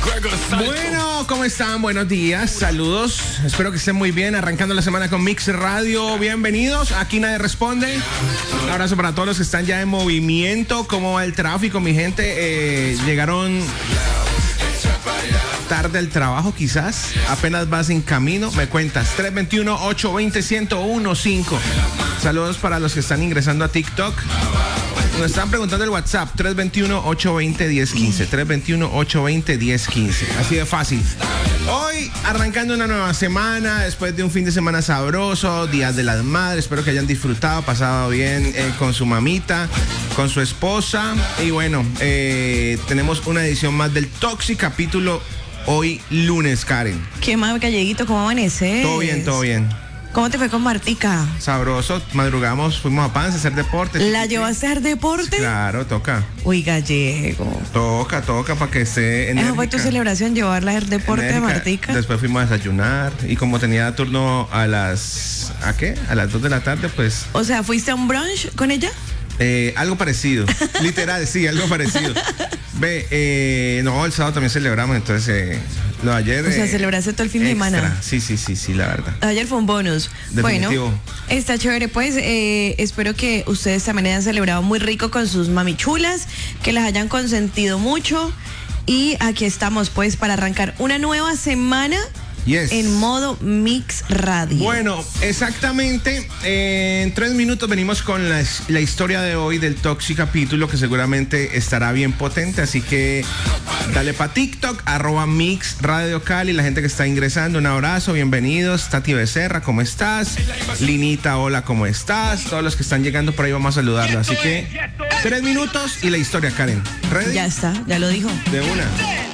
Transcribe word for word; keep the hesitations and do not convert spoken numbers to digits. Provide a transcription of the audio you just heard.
Bueno, ¿cómo están? Buenos días, saludos. Espero que estén muy bien. Arrancando la semana con Mix Radio. Bienvenidos. Aquí nadie responde. Un abrazo para todos los que están ya en movimiento. ¿Cómo va el tráfico, mi gente? Eh, llegaron tarde al trabajo, quizás. Apenas vas en camino. Me cuentas. tres dos uno, ocho dos cero, uno uno cinco. Saludos para los que están ingresando a TikTok. Nos están preguntando el WhatsApp, tres dos uno, ocho dos cero, uno cero uno cinco, tres dos uno, ocho dos cero, uno cero uno cinco. Así de fácil. Hoy, arrancando una nueva semana, después de un fin de semana sabroso, Días de las Madres, espero que hayan disfrutado, pasado bien eh, con su mamita, con su esposa. Y bueno, eh, tenemos una edición más del Toxic, capítulo hoy lunes, Karen. ¿Qué más, Galleguito? ¿Cómo amaneces? Todo bien, todo bien. ¿Cómo te fue con Martica? Sabroso, madrugamos, fuimos a Pance a hacer deporte. ¿La llevaste a hacer deporte? Claro, toca. Uy, Gallego. Toca, toca para que esté enérgica. ¿Esa fue tu celebración, llevarla a hacer deporte de Martica? Después fuimos a desayunar y como tenía turno a las... ¿A qué? A las dos de la tarde, pues... O sea, ¿fuiste a un brunch con ella? Eh, algo parecido. Literal, sí, algo parecido. Ve, eh, no, el sábado también celebramos, entonces... Eh, lo de ayer... O sea, eh, celebraste todo el fin de extra. semana. Sí, sí, sí, sí, la verdad. Ayer fue un bonus. Definitivo. Bueno, está chévere, pues eh, espero que ustedes también hayan celebrado muy rico con sus mamichulas, que las hayan consentido mucho. Y aquí estamos, pues, para arrancar una nueva semana. Yes. En modo Mix Radio. Bueno, exactamente. Eh, en tres minutos venimos con la, la historia de hoy del Toxic capítulo, que seguramente estará bien potente. Así que dale pa' TikTok, arroba Mix Radio Cali. La gente que está ingresando, un abrazo, bienvenidos. Tati Becerra, ¿cómo estás? Linita, hola, ¿cómo estás? Todos los que están llegando por ahí vamos a saludarlos. Así que tres minutos y la historia, Karen. ¿Ready? Ya está, ya lo dijo. De una.